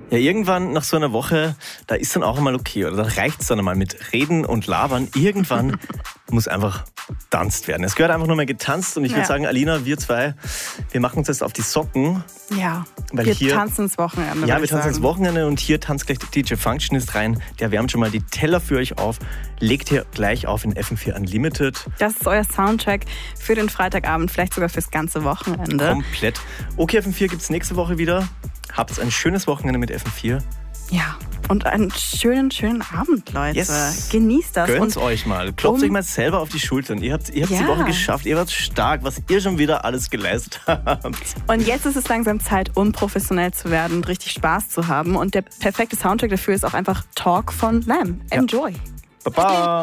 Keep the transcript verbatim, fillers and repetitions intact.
Ja, irgendwann nach so einer Woche, da ist dann auch einmal okay, oder da reicht es dann einmal mit Reden und Labern. Irgendwann muss einfach tanzt werden. Es gehört einfach nur mal getanzt und ich würde Ja. sagen, Alina, wir zwei, wir machen uns jetzt auf die Socken. Ja, Weil wir hier- tanzen ins Wochenende. Ja, würd wir ich tanzen sagen. ins Wochenende und hier tanzt gleich der D J Functionist rein. Der wärmt schon mal die Teller für euch auf, legt hier gleich auf in F M vier Unlimited. Das ist euer Soundtrack für den Freitagabend, vielleicht sogar fürs ganze Wochenende. Komplett. Okay, F M vier gibt es nächste Woche wieder. Habt ein schönes Wochenende mit F M vier. Ja, und einen schönen, schönen Abend, Leute. Yes. Genießt das. Gönnt's Und euch mal. Klopft um- euch mal selber auf die Schultern. Ihr habt ihr habt's Ja. die Woche geschafft. Ihr wart stark, was ihr schon wieder alles geleistet habt. Und jetzt ist es langsam Zeit, unprofessionell zu werden und richtig Spaß zu haben. Und der perfekte Soundtrack dafür ist auch einfach Talk von Lamb. Enjoy. Baba.